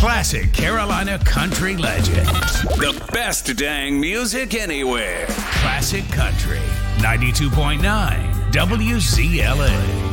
Classic Carolina country legends. The best dang music anywhere. Classic Country 92.9 WZLA.